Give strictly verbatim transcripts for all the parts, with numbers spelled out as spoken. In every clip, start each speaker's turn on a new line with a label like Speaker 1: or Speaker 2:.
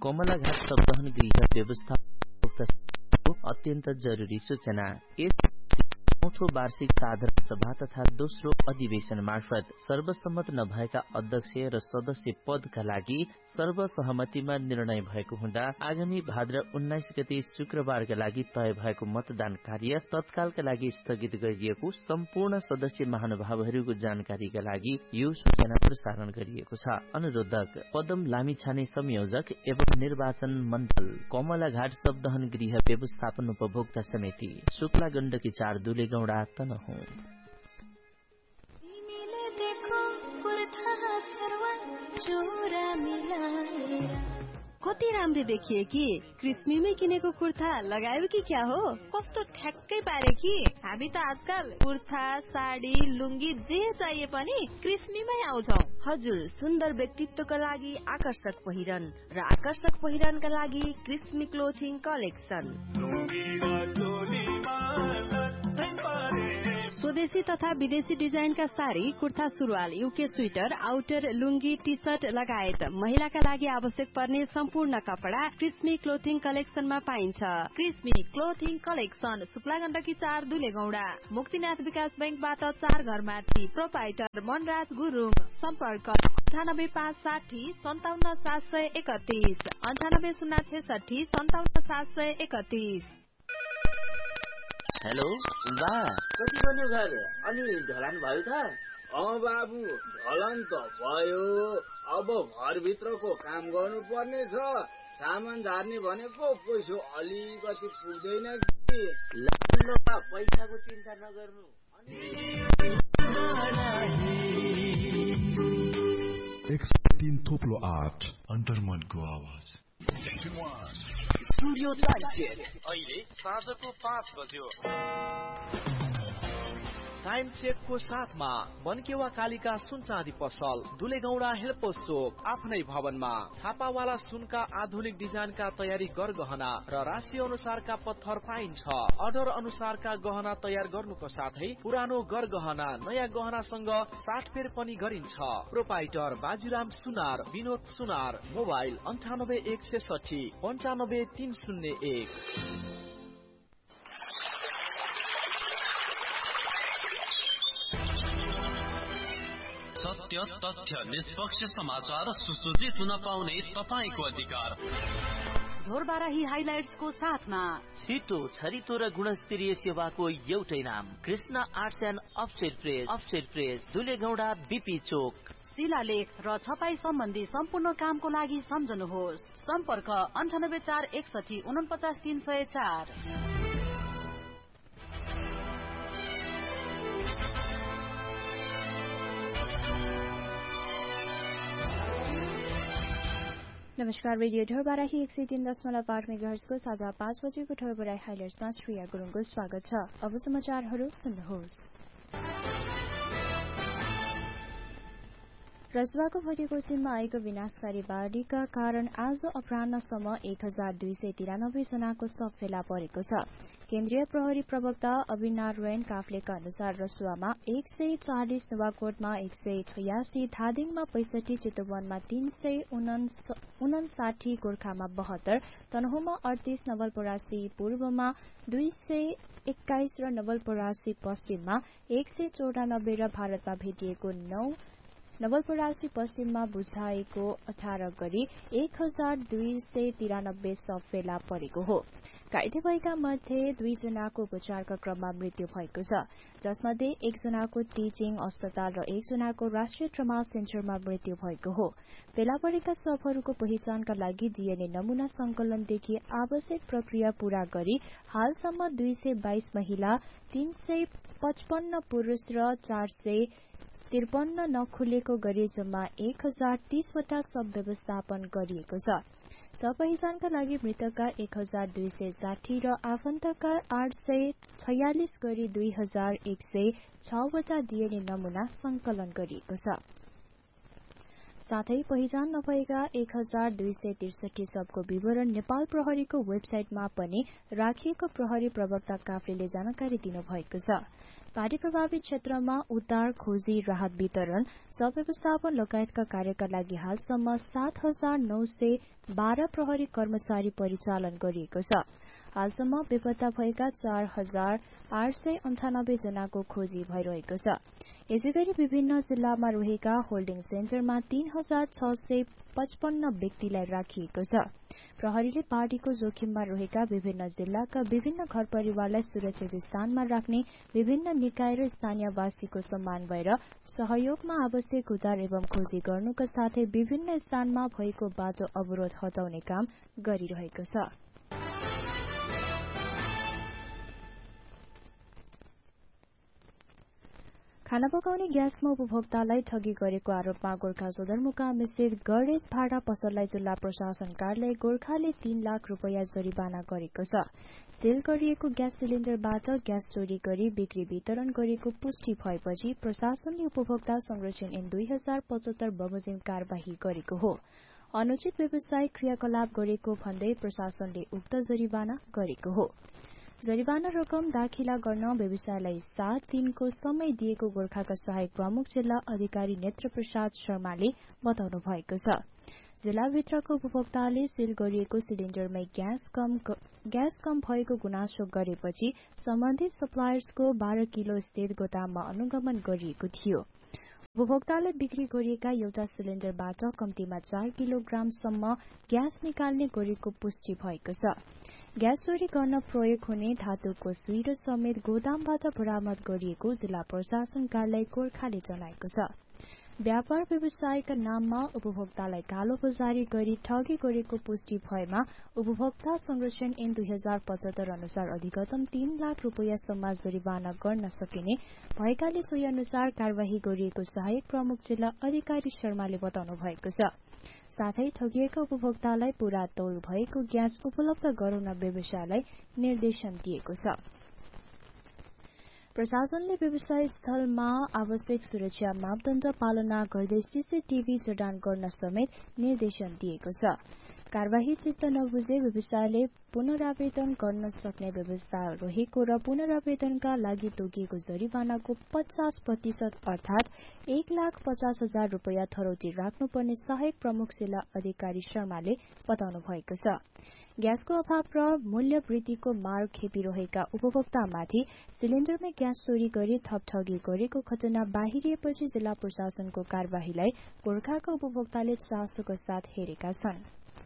Speaker 1: कमलाघाट शब्दहन गृह व्यवस्थापन अत्यन्त जरुरी सूचना। चौथो वार्षिक साधारण सभा तथा दोस्रो अधिवेशन मार्फत सर्वसम्मत नभएका अध्यक्ष र सदस्य पदका लागि सर्वसहमतिमा निर्णय भएको हुँदा आगामी भाद्र उन्नाइस गते शुक्रबारका लागि तय भएको मतदान कार्य तत्कालका लागि स्थगित गरिएको सम्पूर्ण सदस्य महानुभावहरूको जानकारीका लागि यो सूचना प्रसारण गरिएको छ। अनुरोधक पदम लामिछाने संयोजक एवं निर्वाचन मण्डल कमलाघाट शब्दहन गृह व्यवस्थापन उपभोक्ता समिति शुक्ला गण्डकी चार दुले गौडा तनहुँ।
Speaker 2: कति राम्री देखिए कि क्रिस्मीमै किनेको कुर्ता लगायो कि क्या हो?
Speaker 3: कस्तो ठ्याक्कै पारे कि हामी त आजकल कुर्ता साडी लुङ्गी जे चाहिए पनि क्रिस्मीमै आउँछौ।
Speaker 2: हजुर, सुन्दर व्यक्तित्वका लागि आकर्षक पहिरन र आकर्षक पहिरनका लागि क्रिस्मी क्लोथिङ कलेक्सन। स्वदेशी तथा विदेशी डिजाइनका साडी, कुर्ता सुरुवाल, युके स्वेटर, आउटर, लुङ्गी, टी शर्ट लगायत महिलाका लागि आवश्यक पर्ने सम्पूर्ण कपडा क्रिस्मी क्लोथिङ कलेक्सनमा पाइन्छ।
Speaker 3: क्रिस्मी क्लोथिङ कलेक्सन शुक्ला गण्डकी चार दुलेगौडा, मुक्तिनाथ विकास बैंकबाट चार घर माथि। प्रोपाइटर मनराज गुरुङ। सम्पर्क अन्ठानब्बे पाँच साठी सन्ताउन्न सात सय एकतीस अन्ठानब्बे शून्य छेसठी सन्ताउन्न सात सय एकतीस।
Speaker 1: हेलो बा,
Speaker 4: कति बन्यो घर अनि ढलान भयो त?
Speaker 5: अँ बाबु, ढलान त भयो। अब घरभित्रको काम गर्नु पर्ने छ। सामान झार्ने भनेको पैसो अलिकति पुग्दैन कि।
Speaker 4: ल पैसाको चिन्ता नगर्नु।
Speaker 6: एक सौ तीन थोप्लो आठ अन्तर्मनको आवाज।
Speaker 7: स्टुडियो टाइम चेक अहिले साँझको पाँच बज्यो। टाइम चेकको साथमा बनकेवा कालिका सुन चाँदी पसल, दुलेगौडा हेल्पोस चोक, आफ्नै भवनमा छापावाला सुनका आधुनिक डिजाइनका तयारी गरगहना र राशि अनुसारका पत्थर पाइन्छ। अर्डर अनुसारका गहना तयार गर्नुको साथै पुरानो गरगहना नयाँ गहनासँग साटफेर पनि गरिन्छ। प्रोपाइटर बाजुराम सुनार, विनोद सुनार। मोबाइल अन्ठानब्बे एक छेसठी पन्चानब्बे तीन शून्य एक।
Speaker 8: सत्य, तथ्य, निष्पक्ष समाचार सुसज्जित हुन पाउने तपाईको अधिकार।
Speaker 2: ढोरबाराही हाइलाइट्सको साथमा
Speaker 1: छिटो, छरितो र गुणस्तरीय सेवाको एउटै नाम Krishna arts and upset press. Upset press दुलेगौडा BP चोक।
Speaker 2: शिलालेख र छपाई सम्बन्धी सम्पूर्ण कामको लागि सम्झनुहोस्। सम्पर्क अन्ठानब्बे चार एकसठी उनपचास तीन सय चार।
Speaker 9: नमस्कार, रेडियो ढोरबाराही एक सय तीन दशमलव आठ मेगाहर्जको साझा पाँच बजेको ढोरबाराही हाइलाइट्समा श्रेया गुरुङको स्वागत छ। अब समाचारहरू सुन्नुहोस्। रसुवाको भटिकोसीमा आएको विनाशकारी बाढ़ीका कारण आज अपराह्नसम्म एक हजार दुई सय तिरानब्बे जनाको शव फेला परेको छ। केन्द्रीय प्रहरी प्रवक्ता अभिनारायण काफ्लेका अनुसार रसुवामा एक सय चालिस, नुवाकोटमा एक सय छयासी, धादिङमा पैंसठी, चितवनमा तीन सय उनसाठी, गोर्खामा बहत्तर, तनहुमा अडतीस, नवलपरासी पूर्वमा दुई सय एक्काइस र नवलपरासी पश्चिममा एक सय चौरानब्बे र भारतमा भेटिएको नौ, नवलपरासी पश्चिममा बुझाएको अठार गरी एक हजार दुई सय तिरानब्बे शव फेला परेको हो। घाइते भएका मध्ये दुईजनाको उपचारका क्रममा मृत्यु भएको छ, जसमध्ये एकजनाको टिचिङ अस्पताल र एकजनाको राष्ट्रिय ट्रमा सेन्टरमा मृत्यु भएको हो। फेला परेका शवहरूको पहिचानका लागि डीएनए नमूना संकलनदेखि आवश्यक प्रक्रिया पूरा गरी हालसम्म दुई सय बाइस महिला, तीन सय पचपन्न पुरूष र चार सय त्रिपन्न नखुलेको गरी जम्मा एक हजार तीसवटा शव व्यवस्थापन गरिएको छ। सपहिचानका लागि मृतकका एक हजार दुई सय साठी र आफन्तका आठ सय छयालिस गरी दुई हजार एक सय छवटा डीएनए नमूना संकलन गरिएको छ। साथै पहिचान नभएका एक हजार दुई सय त्रिसठी सबको विवरण नेपाल प्रहरीको वेबसाइटमा पनि राखिएको प्रहरी प्रवक्ता काफ्लेले जानकारी दिनुभएको छ। बाढ़ी प्रभावित क्षेत्रमा उद्धार, खोजी, राहत वितरण, सब व्यवस्थापन लगायतका कार्यका लागि हालसम्म सात हजार नौ सय बाह्र प्रहरी कर्मचारी परिचालन गरिएको छ। हालसम्म बेपत्ता भएका चार हजार आठ सय अन्ठानब्बे जनाको खोजी भइरहेको छ। यसैगरी विभिन्न जिल्लामा रहेका होल्डिङ सेन्टरमा तीन हजार छ सय पचपन्न व्यक्तिलाई राखिएको छ। प्रहरीले बाढ़ीको जोखिममा रहेका विभिन्न जिल्लाका विभिन्न घर परिवारलाई सुरक्षित स्थानमा राख्ने, विभिन्न निकाय र स्थानीयवासीको समन्वय र सहयोगमा आवश्यक उद्धार एवं खोजी गर्नुका साथै विभिन्न स्थानमा भएको बाटो अवरोध हटाउने काम गरिरहेको छ। खाना पकाउने ग्यासमा उपभोक्तालाई ठगी गरेको आरोपमा गोर्खा सदरमुकाम स्थित गणेश भाडा पसललाई जिल्ला प्रशासन कार्यालय गोर्खाले तीन लाख रूपियाँ जरिवाना गरेको छ। सेल गरिएको ग्यास सिलिण्डरबाट ग्यास चोरी गरी बिक्री वितरण गरेको पुष्टि भएपछि प्रशासनले उपभोक्ता संरक्षण ऐन दुई हजार पचहत्तर बमोजिम कार्यवाही गरेको हो। अनुचित व्यावसायिक क्रियाकलाप गरेको भन्दै प्रशासनले उक्त जरिवाना गरेको हो। जरिवाना रकम दाखिला गर्न व्यवसायलाई सात दिनको समय दिएको गोर्खाका सहायक प्रमुख जिल्ला अधिकारी नेत्र प्रसाद शर्माले बताउनु भएको छ। जिल्लाभित्रको उपभोक्ताले सेल गरिएको सिलिण्डरमै ग्यास कम ग्यास कम भएको गुनासो गरेपछि सम्बन्धित सप्लायर्सको बाह्र किलो स्थित गोदाममा अनुगमन गरिएको थियो। उपभोक्ताले बिक्री गरिएका एउटा सिलिण्डरबाट कम्तीमा चार किलोग्रामसम्म ग्यास निकाल्ने गरेको पुष्टि भएको छ। ग्यास चोरी गर्न प्रयोग हुने धातुको सुई र समेत गोदामबाट बरामद गरिएको जिल्ला प्रशासन कार्यालय गोर्खाले जनाएको छ। व्यापार व्यवसायका नाममा उपभोक्तालाई कालो बजारी गरी ठगी गरेको पुष्टि भएमा उपभोक्ता संरक्षण ऐन दुई हजार पचहत्तर अनुसार अधिकतम तीन लाख रूपियाँसम्म जरिवाना गर्न सकिने भएकाले सोही अनुसार कार्यवाही गरिएको सहायक प्रमुख जिल्ला अधिकारी शर्माले बताउनु भएको छ। साथै ठगिएका उपभोक्तालाई पूरा तौल भएको ग्यास उपलब्ध गराउन व्यवसायलाई निर्देशन दिएको छ। प्रशासनले व्यवसाय स्थलमा आवश्यक सुरक्षा मापदण्ड पालना गर्दै सीसीटीभी जडान गर्न समेत निर्देशन दिएको छ। कार्यवाही चित्त नबुझे व्यवसायले पुनरावेदन गर्न सक्ने व्यवस्था रहेको र पुनरावेदनका लागि तोकिएको जरिवानाको पचास प्रतिशत अर्थात एक लाख पचास हजार रूपियाँ थरौटी राख्नुपर्ने सहायक प्रमुख जिल्ला अधिकारी शर्माले बताउनु भएको छ। ग्यासको अभाव र मूल्य वृद्धिको मार खेपिरहेका उपभोक्तामाथि सिलिण्डरमै ग्यास चोरी गरी थप ठगी गरेको घटना बाहिरिएपछि जिल्ला प्रशासनको कार्यवाहीलाई गोर्खाका उपभोक्ताले चासोका साथ हेरेका छन्।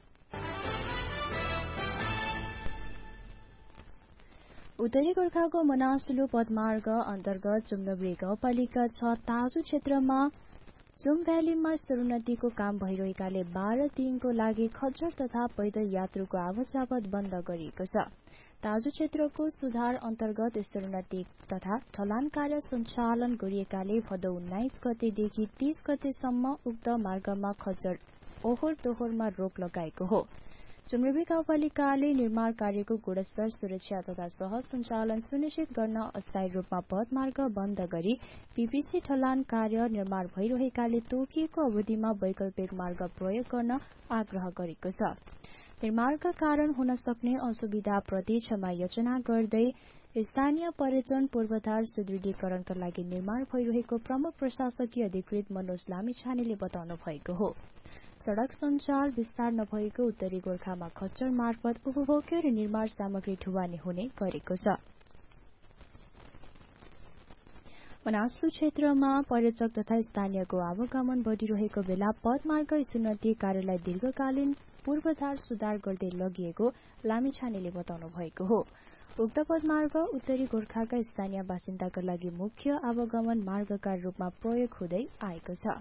Speaker 9: उत्तरी गोर्खाको मनासुलु पदमार्ग अन्तर्गत चुम्नब्री गाउँपालिका छ ताजु क्षेत्रमा जुम भ्यालीमा स्तरोन्नतिको काम भइरहेकाले बाह्र दिनको लागि खच्चर तथा पैदल यात्रुको आवत जावत बन्द गरिएको छ। ताजु क्षेत्रको सुधार अन्तर्गत स्तरोन्नति तथा ढलान कार्य सञ्चालन गरिएकाले भदौ उन्नाइस गतेदेखि तीस गतेसम्म उक्त मार्गमा खच्चर ओहोर दोहोरमा रोक लगाएको हो। चुम्रेबी गाउँपालिकाले निर्माण कार्यको गुणस्तर, सुरक्षा तथा सहज सञ्चालन सुनिश्चित गर्न अस्थायी रूपमा पदमार्ग बन्द गरी पीपीसी ढलान कार्य निर्माण भइरहेकाले तोकिएको अवधिमा वैकल्पिक मार्ग प्रयोग गर्न आग्रह गरेको छ। निर्माणका कारण हुन सक्ने असुविधाप्रति क्षमा याचना गर्दै स्थानीय पर्यटन पूर्वाधार सुदृढीकरणका लागि निर्माण भइरहेको प्रमुख प्रशासकीय अधिकृत मनोज लामिछानेले बताउनु भएको हो। सड़क सञ्चार विस्तार नभएको उत्तरी गोर्खामा खच्चर मार्फत उपभोग्य र निर्माण सामग्री ढुवानी हुने गरेको छ। मनासलु क्षेत्रमा पर्यटक तथा स्थानीयको आवागमन बढ़िरहेको बेला पदमार्ग स्तरोन्नति कार्यलाई दीर्घकालीन पूर्वाधार सुधार गर्दै लगिएको लामिछानेले बताउनु भएको हो। उक्त पदमार्ग उत्तरी गोर्खाका स्थानीय बासिन्दाका लागि मुख्य आवागमन मार्गका रूपमा प्रयोग हुँदै आएको छ।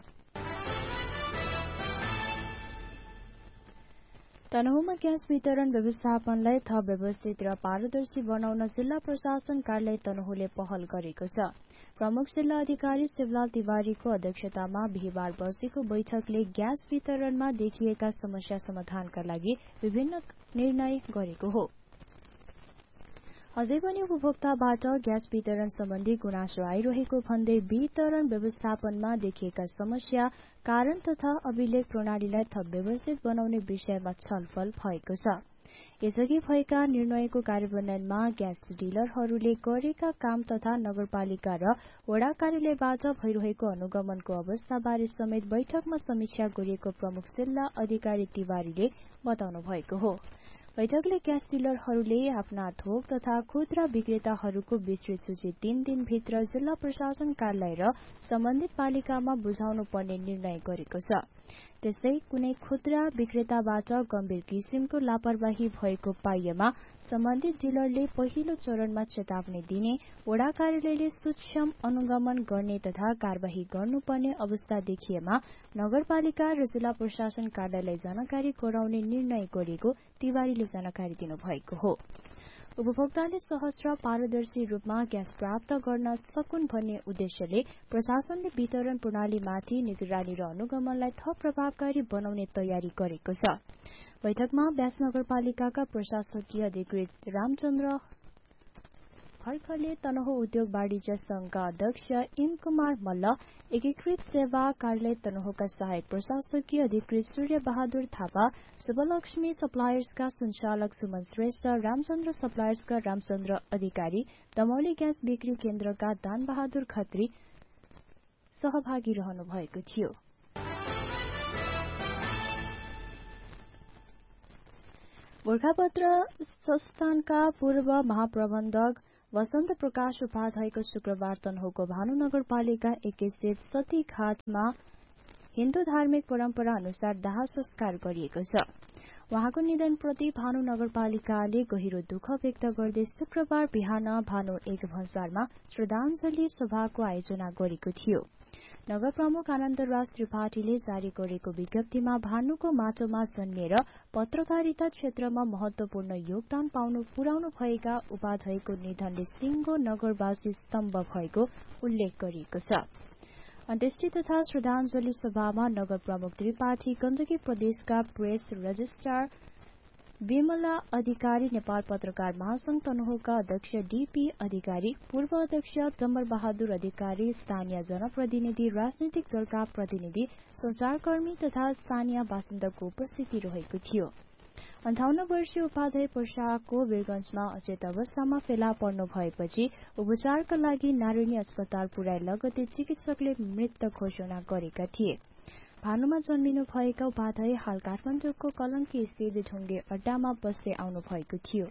Speaker 9: तनहुमा ग्यास वितरण व्यवस्थापनलाई थप व्यवस्थित र पारदर्शी बनाउन जिल्ला प्रशासन कार्यालय तनहुले पहल गरेको छ। प्रमुख जिल्ला अधिकारी शिवलाल तिवारीको अध्यक्षतामा बिहिबार बसेको बैठकले ग्यास वितरणमा देखिएका समस्या समाधानका लागि विभिन्न निर्णय गरेको हो। अझै पनि उपभोक्ताबाट ग्यास वितरण सम्बन्धी गुनासो आइरहेको भन्दै वितरण व्यवस्थापनमा देखिएका समस्या, कारण तथा अभिलेख प्रणालीलाई थप व्यवस्थित बनाउने विषयमा छलफल भएको छ। यसअघि भएका निर्णयको कार्यान्वयनमा ग्यास डिलरहरूले गरेका काम तथा नगरपालिका र वडा कार्यालयबाट भइरहेको अनुगमनको अवस्थाबारे समेत बैठकमा समीक्षा गरिएको प्रमुख जिल्ला अधिकारी तिवारीले बताउनु भएको हो। बैठकले ग्यास डिलरहरूले आफ्ना थोक तथा खुद्रा विक्रेताहरूको विस्तृत सूची तीन दिनभित्र जिल्ला प्रशासन कार्यालय र सम्बन्धित पालिकामा बुझाउनु पर्ने निर्णय गरेको छ। त्यस्तै कुनै खुद्रा विक्रेताबाट गम्भीर किसिमको लापरवाही भएको पाइएमा सम्बन्धित डिलरले पहिलो चरणमा चेतावनी दिने, वडा कार्यालयले सूक्ष्म अनुगमन गर्ने तथा कार्यवाही गर्नुपर्ने अवस्था देखिएमा नगरपालिका र जिल्ला प्रशासन कार्यालयलाई जानकारी गराउने निर्णय गरेको तिवारीले जानकारी दिनुभएको हो। उपभोक्ताले सहज र पारदर्शी रूपमा ग्यास प्राप्त गर्न सकुन् भन्ने उद्देश्यले प्रशासनले वितरण प्रणालीमाथि निगरानी र अनुगमनलाई थप प्रभावकारी बनाउने तयारी गरेको छ। बैठकमा व्यास नगरपालिकाका प्रशासकीय अधिकृत रामचन्द्र हर्कले, तनहुँ उद्योग वाणिज्य संघका अध्यक्ष इम कुमार मल्ल, एकीकृत सेवा कार्यालय तनहुँका सहायक प्रशासकीय अधिकृत सूर्य बहादुर थापा, शुभलक्ष्मी सप्लायर्सका संचालक सुमन श्रेष्ठ, रामचन्द्र सप्लायर्सका रामचन्द्र अधिकारी, दमौली ग्यास बिक्री केन्द्रका दान बहादुर खत्री सहभागी रहनु भएको थियो। गोरखापत्र संस्थानका पूर्व महाप्रबन्धक वसन्त प्रकाश उपाध्यायको शुक्रबार तनहुँको भानु नगरपालिका एकीकृत सती घाटमा हिन्दू धार्मिक परम्परा अनुसार दाह संस्कार गरिएको छ। उहाँको निधनप्रति भानु नगरपालिकाले गहिरो दुःख व्यक्त गर्दै शुक्रबार बिहान भानु एक भन्सारमा श्रद्धाञ्जली सभाको आयोजना गरेको थियो। नगर प्रमुख आनन्दराज त्रिपाठीले जारी गरेको विज्ञप्तिमा भानुको माटोमा जन्मिएर पत्रकारिता क्षेत्रमा महत्वपूर्ण योगदान पाउनु पुर्याउनु भएका उपाध्यायको निधनले सिंगो नगरवासी स्तम्भ भएको उल्लेख गरिएको छ। अन्त्येष्टि तथा श्रद्धाञ्जली सभामा नगर प्रमुख त्रिपाठी, गण्डकी प्रदेशका प्रेस रजिस्ट्रार विमला अधिकारी, नेपाल पत्रकार महासंघ तनहुँका अध्यक्ष डीपी अधिकारी, पूर्व अध्यक्ष डम्बर बहादुर अधिकारी, स्थानीय जनप्रतिनिधि, राजनैतिक दलका प्रतिनिधि, संचारकर्मी तथा स्थानीय बासिन्दाको उपस्थिति रहेको थियो। अन्ठाउन्न वर्षीय उपाध्याय पर्साको वीरगंजमा अचेत अवस्थामा फेला पर्नु भएपछि उपचारका लागि नारायणी अस्पताल पुर्याए लगतै चिकित्सकले मृत घोषणा गरेका थिए। भानुमा जन्मिनु भएका उपाध्याय हाल काठमाडौँको कलंकी स्थित ढुङ्गे अड्डामा बस्दै आउनु भएको थियो।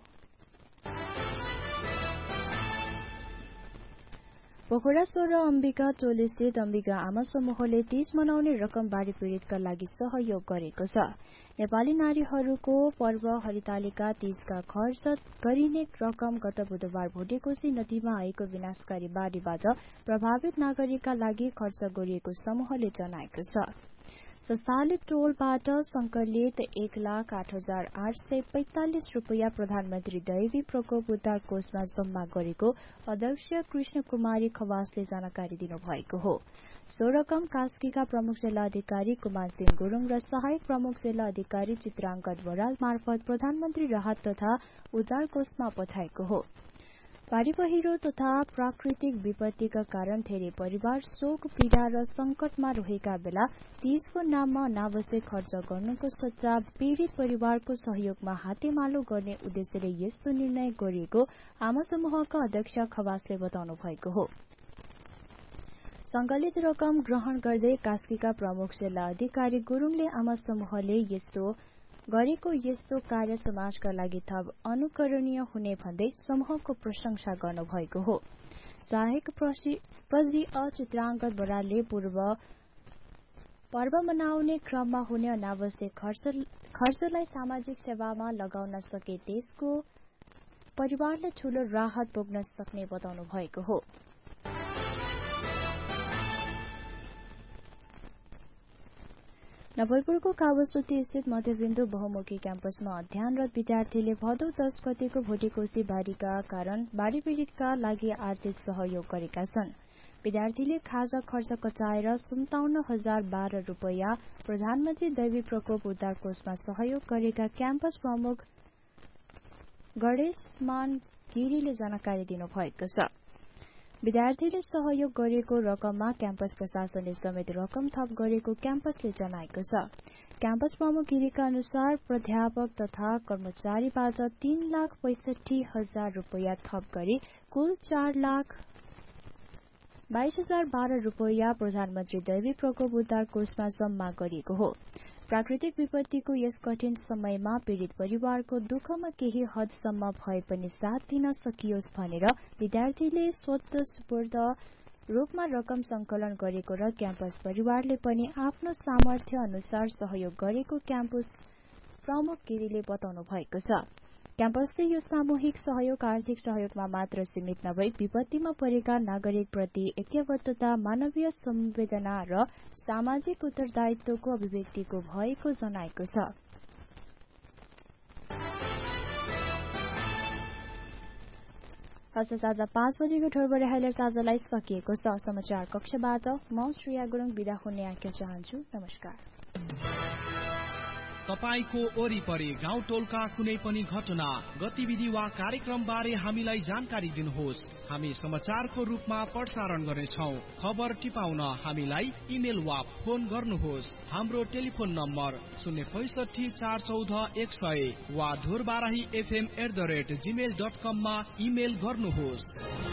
Speaker 9: पोखरा सोह्र अम्बिका टोली स्थित अम्बिका आमा समूहले तीज मनाउने रकम बाढ़ी पीड़ितका लागि सहयोग गरेको छ। नेपाली नारीहरूको पर्व हरितालिका तीजका खर्च गरिने रकम गत बुधबार भोटेकोशी नदीमा आएको विनाशकारी बाढ़ीबाट प्रभावित नागरिकका लागि खर्च गरिएको समूहले जनाएको छ। संस्थाले टोलबाट संकलित एक लाख आठ हजार आठ सय पैंतालिस रूपियाँ प्रधानमन्त्री दैवी प्रकोप उद्धार कोषमा जम्मा गरेको अध्यक्ष कृष्ण कुमारी खवासले जानकारी दिनुभएको हो। सो रकम कास्कीका प्रमुख जिल्ला अधिकारी कुमार सिंह गुरूङ र सहायक प्रमुख जिल्ला अधिकारी चित्रांगद बराल मार्फत प्रधानमन्त्री राहत तथा उद्धार कोषमा पठाएको हो। बाढ़ी पहिरो तथा प्राकृतिक विपत्तिका कारण धेरै परिवार शोक पीड़ा र संकटमा रहेका बेला तीजको नाममा अनावश्यक खर्च गर्नुको सट्टा पीड़ित परिवारको सहयोगमा हातेमालो गर्ने उद्देश्यले यस्तो निर्णय गरिएको आमा समूहका अध्यक्ष खवासले बताउनु भएको हो। संकलित रकम ग्रहण गर्दै कास्कीका प्रमुख जिल्ला अधिकारी गुरूङले आमा समूहले यस्तो गरेको यस्तो कार्य समाजका लागि थप अनुकरणीय हुने भन्दै समूहको प्रशंसा गर्नुभएको हो। सहायक प्रजी चित्रांगद बरालले पूर्व पर्व मनाउने क्रममा हुने अनावश्यक खर्चलाई सामाजिक सेवामा लगाउन सके देशको परिवारले ठूलो राहत पुग्न सक्ने बताउनु भएको हो। नवलपुरको कावसुती स्थित मध्यबिन्दु बहुमुखी क्याम्पसमा अध्ययनरत विद्यार्थीले भदौ दस गतेको भोटेकोशी बाढ़ीका कारण बाढ़ी पीड़ितका लागि आर्थिक सहयोग गरेका छन्। विद्यार्थीले खाजा खर्च कटाएर सन्ताउन्न हजार बाह्र रूपियाँ प्रधानमन्त्री दैवी प्रकोप उद्धार कोषमा सहयोग गरेका क्याम्पस प्रमुख गणेशमान गिरीले जानकारी दिनुभएको छ। विद्यार्थीले सहयोग गरेको रकममा क्याम्पस प्रशासनले समेत रकम थप गरेको क्याम्पसले जनाएको छ। क्याम्पस प्रमुख गिरीका अनुसार प्राध्यापक तथा कर्मचारीबाट तीन लाख पैसठी हजार रूपियाँ थप गरी कुल चार लाख बाइस हजार बाह्र रूपियाँ प्रधानमन्त्री दैवी प्रकोप उद्धार कोषमा जम्मा गरिएको हो। प्राकृतिक विपत्तिको यस कठिन समयमा पीड़ित परिवारको दुःखमा केही हदसम्म भए पनि साथ दिन सकियोस् भनेर विद्यार्थीले स्वतस्फूर्त रूपमा रकम संकलन गरेको र क्याम्पस परिवारले पनि आफ्नो सामर्थ्य अनुसार सहयोग गरेको क्याम्पस प्रमुख गिरीले बताउनु भएको छ। क्याम्पसले यो सामूहिक सहयोग आर्थिक सहयोगमा मात्र सीमित नभई विपत्तिमा परेका नागरिकप्रति ऐक्यबद्धता, मानवीय संवेदना र सामाजिक उत्तरदायित्वको अभिव्यक्तिको भएको जनाएको छ। हस् साँझ पाँच बजेको ठोरबरे हाइलाइट्स आजलाई सकिएको छ। समाचार कक्षबाट म श्रेया गुरुङ बिदा हुने आज्ञा चाहन्छु। नमस्कार।
Speaker 7: तपाईको वरिपरि गाउँ टोलका कुनै पनि घटना, गतिविधि वा कार्यक्रम बारे हामीलाई जानकारी दिनुहोस्। हामी समाचारको रूपमा प्रसारण गर्नेछौँ। खबर टिपाउन हामीलाई इमेल वा फोन गर्नुहोस्। हाम्रो टेलिफोन नम्बर शून्य पैसठी चार चौध एक सय वा Dhorbarahi FM at the rate Gmail dot कममा इमेल गर्नुहोस्।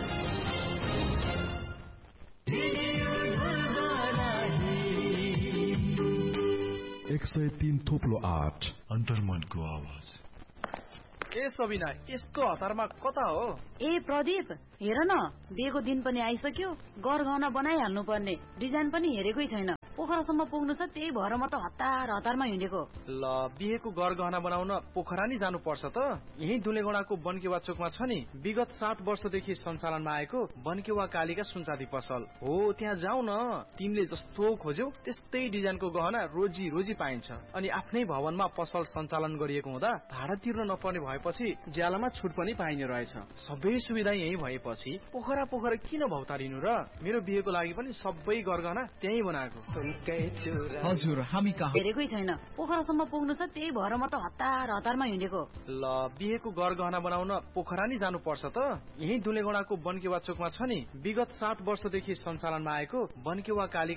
Speaker 6: एक सय तीन थोप्लो आठ अन्तर्मनको आवाज।
Speaker 7: ए सबिना, यसको हतारमा कता हो?
Speaker 10: ए प्रदीप, हेर न, बिहेको दिन पनि आइसक्यो। गरगहना बनाइहाल्नु पर्ने, डिजाइन पनि हेरेकै छैन। पोखरासम्म पुग्नु छ, त्यही भएर म त हतार हतारमा हिँडेको।
Speaker 7: ल, बिहेको गरगहना बनाउन पोखरा नि जानु पर्छ त? यही दुलेगौडाको बनकेवा चोकमा छ नि, विगत सात वर्षदेखि सञ्चालनमा आएको बनकेवा कालीका सुनचाँदी पसल हो। त्यहाँ जाऊ न, तिमीले जस्तो खोज्यौ त्यस्तै डिजाइनको गहना रोजी रोजी पाइन्छ। अनि आफ्नै भवनमा पसल सञ्चालन गरिएको हुँदा भाडा तिर्न नपर्ने भएपछि ज्यालामा छुट पनि पाइने रहेछ। सबै सुविधा यही भएपछि पोखरा पोखरा किन भौतारिनु र? मेरो बिहेको लागि पनि सबै गरगहना त्यही बनाएको। हजुर, हामी कहाँ
Speaker 10: हेरेकै छैन। पोखरासम्म पुग्नु छ, त्यही भएर म त हतार हतारमा हिँडेको।
Speaker 7: ल, बिहेको गरगहना बनाउन पोखरा नि जानु पर्छ त? यही दुलेगौडाको बनकेवा चोकमा छ नि, विगत सात वर्षदेखि सञ्चालनमा आएको बनकेवा काली